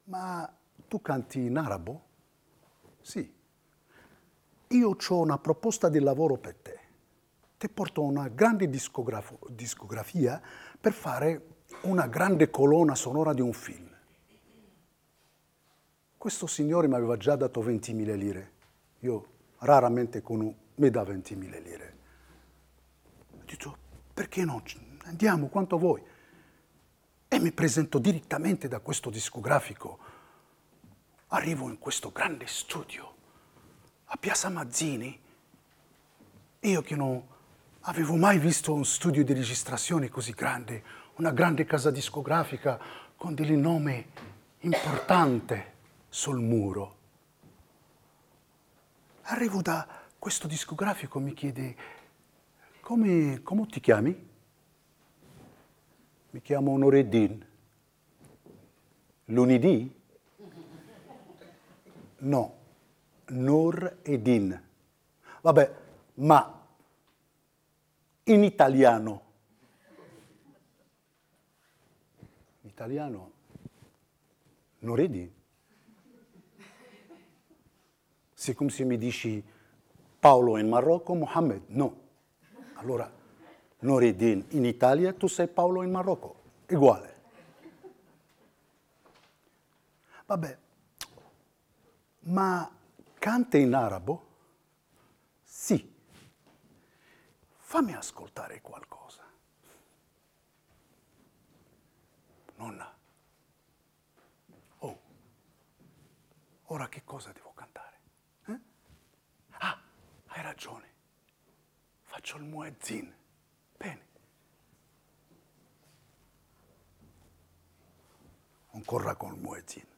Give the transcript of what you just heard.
Ma tu canti in arabo? Sì. Io ho una proposta di lavoro per te. Ti porto una grande discografia per fare una grande colonna sonora di un film. Questo signore mi aveva già dato 20.000 lire. Io raramente mi dà 20.000 lire. Ho detto, perché no? Andiamo, quanto vuoi. E mi presento direttamente da questo discografico. Arrivo in questo grande studio, a Piazza Mazzini. Io che non avevo mai visto un studio di registrazione così grande, una grande casa discografica con dei nomi importanti sul muro. Arrivo da questo discografico, mi chiede, come ti chiami? Mi chiamo Nureddin. Lunedì? No, Nureddin. Vabbè, ma in italiano. In italiano? Nureddin. C'est come se mi dici Paolo in Marocco, Mohammed. No. Allora, Nureddin in Italia, tu sei Paolo in Marocco. Uguale. Vabbè, ma canta in arabo? Sì. Fammi ascoltare qualcosa. Nonna. Oh, ora che cosa devo cantare? Ah, hai ragione. Faccio il muezzin. Bene. Ancora con il muezzin.